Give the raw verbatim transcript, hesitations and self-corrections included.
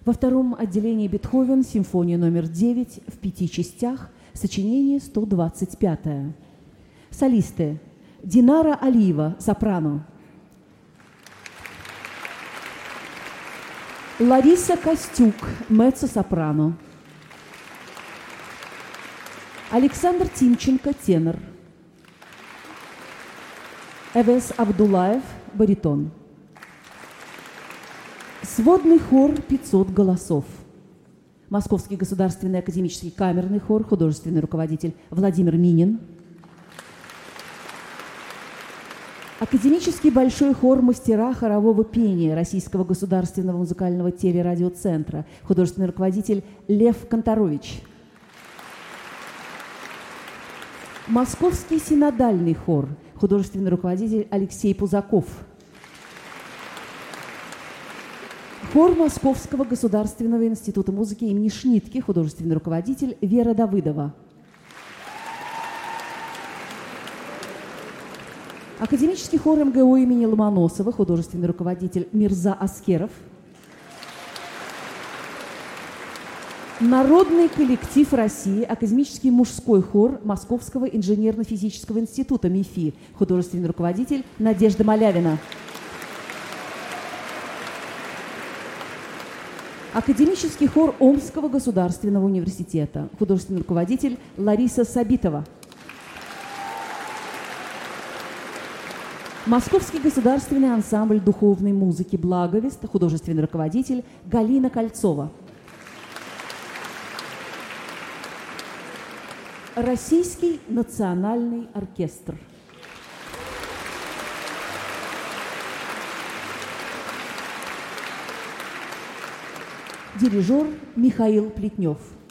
Во втором отделении Бетховен, симфония номер девять в пяти частях, сочинение сто двадцать пятое. Солисты: Динара Алиева, сопрано; Лариса Костюк, меццо-сопрано; Александр Тимченко, тенор; Эвес Абдулаев, баритон. Сводный хор пятьсот голосов. Московский государственный академический камерный хор, художественный руководитель Владимир Минин. Академический большой хор мастера хорового пения Российского государственного музыкального телерадиоцентра, художественный руководитель Лев Конторович. Московский синодальный хор, художественный руководитель Алексей Пузаков. Хор Московского государственного института музыки имени Шнитке, художественный руководитель Вера Давыдова. Академический хор эм гэ у имени Ломоносова, художественный руководитель Мирза Аскеров. Народный коллектив России, академический мужской хор Московского инженерно-физического института МИФИ, художественный руководитель Надежда Малявина. Академический хор Омского государственного университета, художественный руководитель Лариса Сабитова. Московский государственный ансамбль духовной музыки «Благовест», художественный руководитель Галина Кольцова. Российский национальный оркестр. Дирижер Михаил Плетнев.